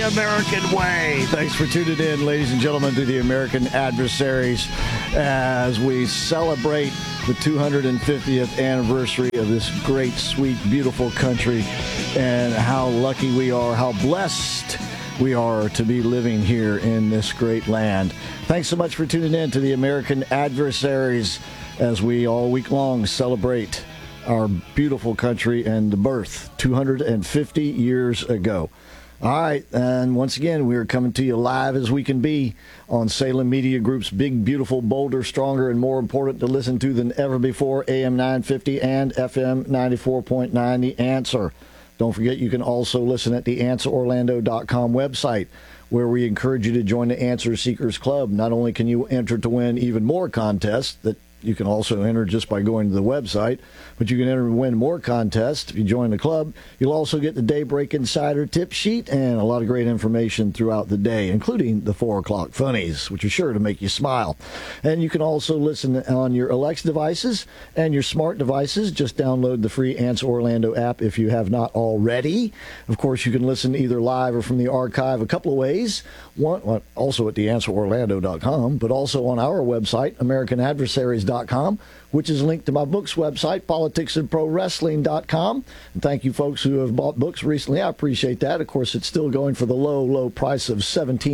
American way. Thanks for tuning in, ladies and gentlemen, to the American Adversaries as we celebrate the 250th anniversary of this great, sweet, beautiful country, and how lucky we are, how blessed we are to be living here in this great land. Thanks so much for tuning in to the American Adversaries as we all week long celebrate our beautiful country and the birth 250 years ago. All right, and once again, we're coming to you live as we can be on Salem Media Group's big, beautiful, bolder, stronger, and more important to listen to than ever before, AM 950 and FM 94.9, The Answer. Don't forget, you can also listen at the AnswerOrlando.com website, where we encourage you to join the Answer Seekers Club. Not only can you enter to win even more contests that you can also enter just by going to the website, but you can enter and win more contests if you join the club. You'll also get the Daybreak Insider tip sheet and a lot of great information throughout the day, including the 4 o'clock funnies, which are sure to make you smile. And you can also listen on your Alexa devices and your smart devices. Just download the free Answer Orlando app if you have not already. Of course, you can listen either live or from the archive a couple of ways. One, also at the AnswerOrlando.com, but also on our website, AmericanAdversaries.com, which is linked to my books website, PoliticsAndProWrestling.com. And thank you, folks who have bought books recently. I appreciate that. Of course, it's still going for the low, low price of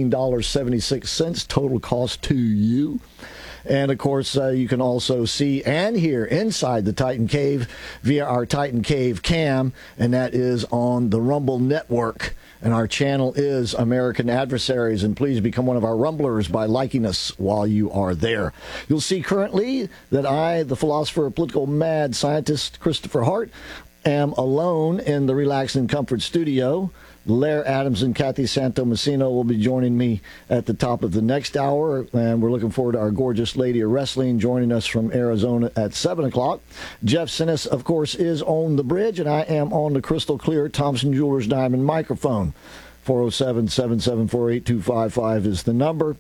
$17.76, total cost to you. And, of course, you can also see and hear inside the Titan Cave via our Titan Cave cam, and that is on the Rumble Network. And our channel is American Adversaries, and please become one of our Rumblers by liking us while you are there. You'll see currently that I, the philosopher, political mad scientist Christopher Hart, am alone in the Relax and Comfort studio. Lair Adams and Kathy Santomassino will be joining me at the top of the next hour, and we're looking forward to our gorgeous Lady of Wrestling joining us from Arizona at 7 o'clock. Jeff Sinnis, of course, is on the bridge, and I am on the crystal clear Thompson Jewelers Diamond microphone. 407-774-8255 is the number.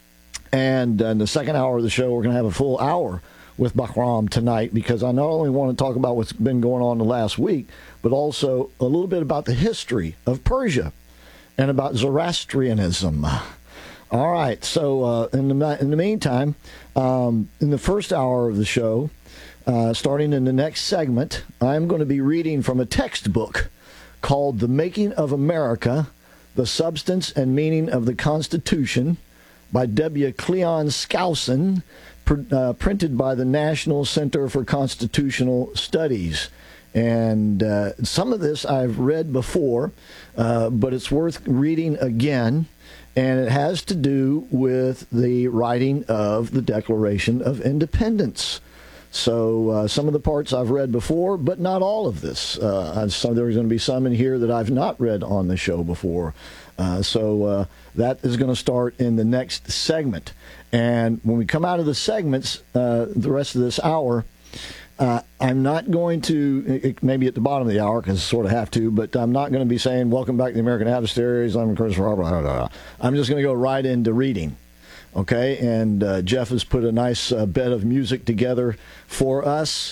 And in the second hour of the show, we're going to have a full hour with Bahram tonight, because I not only want to talk about what's been going on the last week, but also a little bit about the history of Persia and about Zoroastrianism. All right, so in the meantime, in the first hour of the show, starting in the next segment, I'm going to be reading from a textbook called The Making of America, The Substance and Meaning of the Constitution by W. Cleon Skousen, printed by the National Center for Constitutional Studies. And some of this I've read before, but it's worth reading again. And it has to do with the writing of the Declaration of Independence. So some of the parts I've read before, but not all of this. There's going to be some in here that I've not read on the show before. So that is going to start in the next segment. And when we come out of the segments, the rest of this hour, I'm not going to, maybe at the bottom of the hour, because I sort of have to, but I'm not going to be saying, welcome back to the American Adversaries, I'm Christopher Robert. I'm just going to go right into reading. Okay, and Jeff has put a nice bed of music together for us,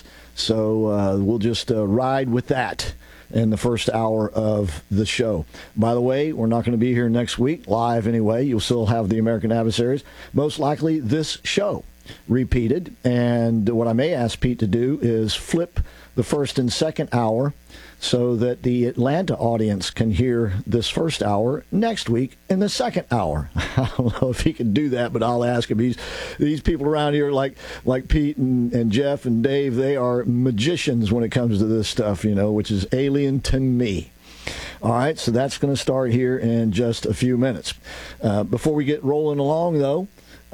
so we'll just ride with that in the first hour of the show. By the way, we're not going to be here next week, live anyway. You'll still have the American Adversaries. Most likely this show repeated, and what I may ask Pete to do is flip the first and second hour so that the Atlanta audience can hear this first hour next week in the second hour. I don't know if he can do that, but I'll ask him. These people around here, like Pete and Jeff and Dave, they are magicians when it comes to this stuff, which is alien to me. All right, so that's going to start here in just a few minutes. Before we get rolling along, though,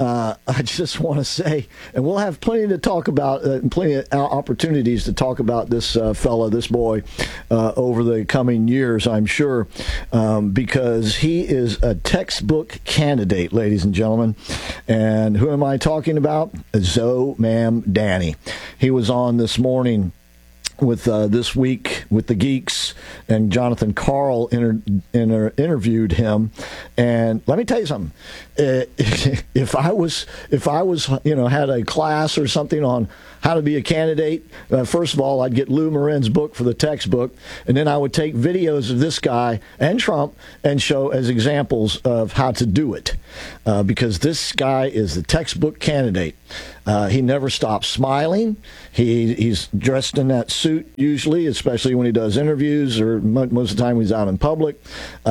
I just want to say, and we'll have plenty to talk about, plenty of opportunities to talk about this this boy, over the coming years, I'm sure, because he is a textbook candidate, ladies and gentlemen. And who am I talking about? Zoe Ma'am Danny. He was on this morning with This Week with the Geeks, and Jonathan Karl interviewed him. And let me tell you something. If I was, had a class or something on how to be a candidate, first of all, I'd get Lou Marin's book for the textbook, and then I would take videos of this guy and Trump and show as examples of how to do it, because this guy is the textbook candidate. He never stops smiling. He's dressed in that suit usually, especially when he does interviews or most of the time he's out in public,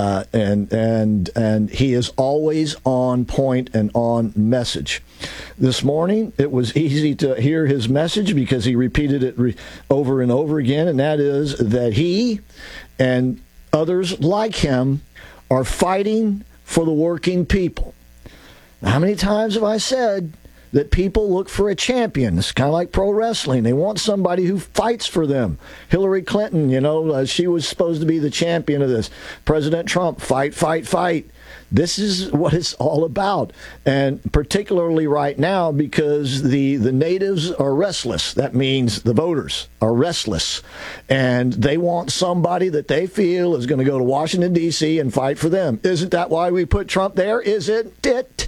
and he is always on point and on message. This morning, it was easy to hear his message because he repeated it over and over again, and that is that he and others like him are fighting for the working people. Now, how many times have I said that people look for a champion? It's kind of like pro wrestling. They want somebody who fights for them. Hillary Clinton, she was supposed to be the champion of this. President Trump, fight, fight, fight. This is what it's all about, and particularly right now because the natives are restless. That means the voters are restless, and they want somebody that they feel is going to go to Washington, D.C. and fight for them. Isn't that why we put Trump there? Isn't it?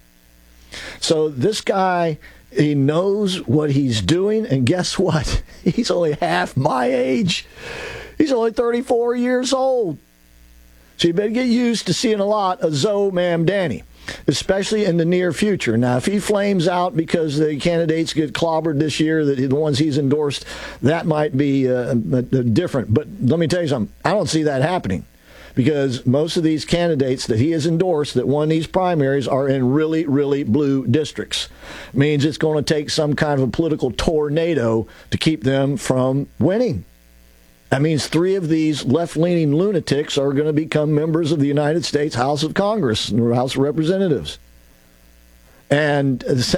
So this guy, he knows what he's doing, and guess what? He's only half my age. He's only 34 years old. So you better get used to seeing a lot of Zoe Mamdani, especially in the near future. Now, if he flames out because the candidates get clobbered this year, the ones he's endorsed, that might be different. But let me tell you something. I don't see that happening, because most of these candidates that he has endorsed that won these primaries are in really, really blue districts. It means it's going to take some kind of a political tornado to keep them from winning. That means 3 of these left-leaning lunatics are going to become members of the United States House of Congress or House of Representatives. And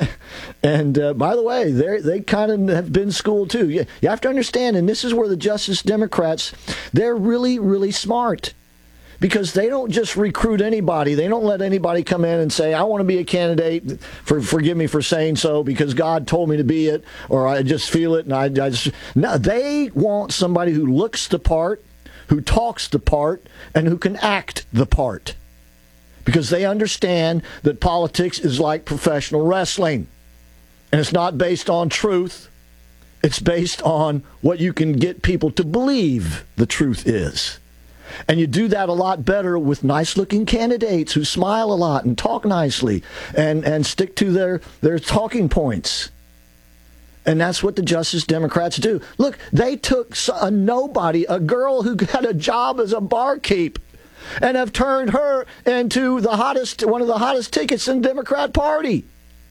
by the way, they kind of have been schooled too. You have to understand, and this is where the Justice Democrats, they're really, really smart. Because they don't just recruit anybody. They don't let anybody come in and say, I want to be a candidate, forgive me for saying so, because God told me to be it, or I just feel it. And no, they want somebody who looks the part, who talks the part, and who can act the part. Because they understand that politics is like professional wrestling. And it's not based on truth. It's based on what you can get people to believe the truth is. And you do that a lot better with nice-looking candidates who smile a lot and talk nicely and stick to their talking points. And that's what the Justice Democrats do. Look, they took a nobody, a girl who got a job as a barkeep, and have turned her into one of the hottest tickets in the Democrat Party.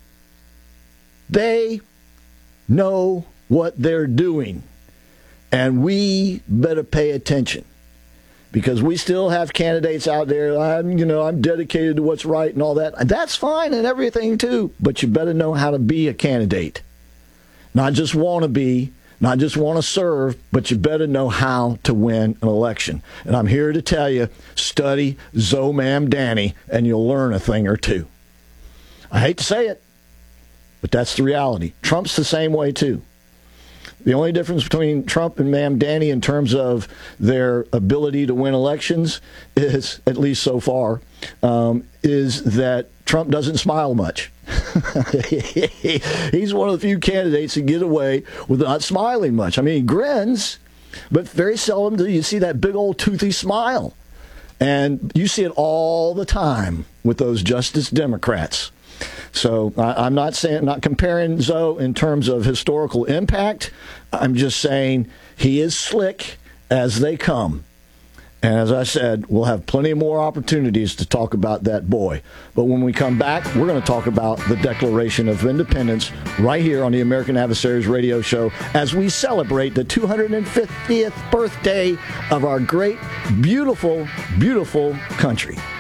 They know what they're doing, and we better pay attention. Because we still have candidates out there, I'm dedicated to what's right and all that. And that's fine and everything too, but you better know how to be a candidate. Not just want to be, not just want to serve, but you better know how to win an election. And I'm here to tell you, study Zoe Mamdani and you'll learn a thing or two. I hate to say it, but that's the reality. Trump's the same way too. The only difference between Trump and Mamdani in terms of their ability to win elections is, at least so far, is that Trump doesn't smile much. He's one of the few candidates that get away with not smiling much. I mean, he grins, but very seldom do you see that big old toothy smile. And you see it all the time with those Justice Democrats. So I'm not comparing Zoe in terms of historical impact. I'm just saying he is slick as they come. And as I said, we'll have plenty more opportunities to talk about that boy. But when we come back, we're going to talk about the Declaration of Independence right here on the American Adversaries Radio Show as we celebrate the 250th birthday of our great, beautiful, beautiful country.